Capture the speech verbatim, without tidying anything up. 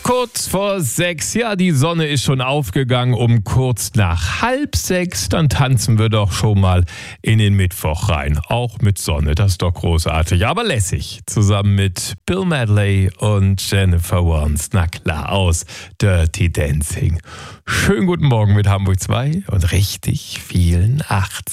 Kurz vor sechs, ja, die Sonne ist schon aufgegangen, um kurz nach halb sechs, dann tanzen wir doch schon mal in den Mittwoch rein. Auch mit Sonne, das ist doch großartig, aber lässig. Zusammen mit Bill Medley und Jennifer Warnes, na klar, aus Dirty Dancing. Schönen guten Morgen mit Hamburg zwei und richtig vielen achtziger.